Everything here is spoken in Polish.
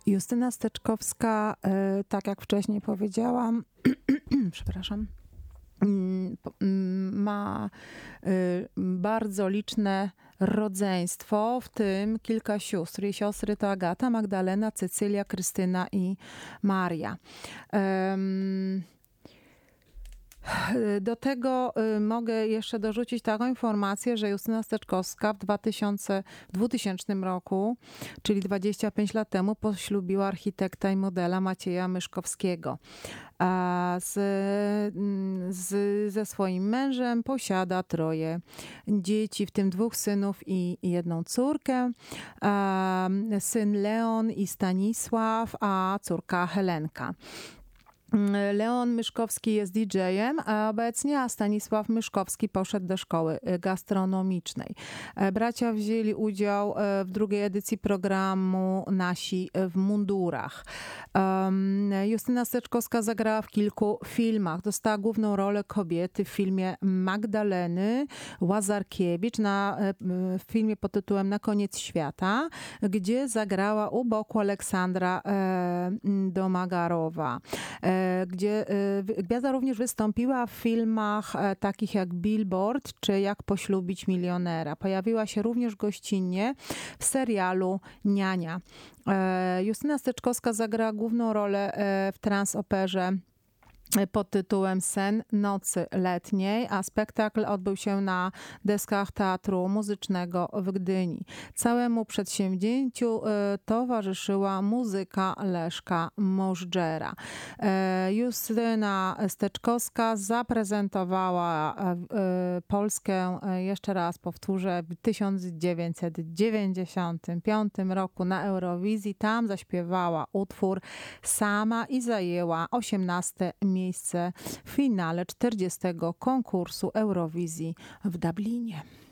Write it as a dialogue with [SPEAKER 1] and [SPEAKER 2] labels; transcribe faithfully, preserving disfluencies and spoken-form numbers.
[SPEAKER 1] Justyna Steczkowska, tak jak wcześniej powiedziałam, przepraszam, ma bardzo liczne rodzeństwo, w tym kilka sióstr. Jej siostry to Agata, Magdalena, Cecylia, Krystyna i Maria. Do tego mogę jeszcze dorzucić taką informację, że Justyna Steczkowska w dwutysięcznym roku, czyli dwadzieścia pięć lat temu, poślubiła architekta i modela Macieja Myszkowskiego. A z, z, ze swoim mężem posiada troje dzieci, w tym dwóch synów i jedną córkę. A syn Leon i Stanisław, a córka Helenka. Leon Myszkowski jest didżejem obecnie, a Stanisław Myszkowski poszedł do szkoły gastronomicznej. Bracia wzięli udział w drugiej edycji programu Nasi w mundurach. Justyna Steczkowska zagrała w kilku filmach. Dostała główną rolę kobiety w filmie Magdaleny Łazarkiewicz, na, w filmie pod tytułem Na koniec świata, gdzie zagrała u boku Aleksandra Domagarowa. Gdzie gwiazda również wystąpiła w filmach takich jak Billboard czy Jak poślubić milionera. Pojawiła się również gościnnie w serialu Niania. Justyna Steczkowska zagrała główną rolę w transoperze pod tytułem Sen nocy letniej, a spektakl odbył się na deskach Teatru Muzycznego w Gdyni. Całemu przedsięwzięciu towarzyszyła muzyka Leszka Możdżera. Justyna Steczkowska zaprezentowała Polskę, jeszcze raz powtórzę, w tysiąc dziewięćset dziewięćdziesiątym piątym roku na Eurowizji. Tam zaśpiewała utwór sama i zajęła osiemnaste miejsce miejsce w finale czterdziestego konkursu Eurowizji w Dublinie.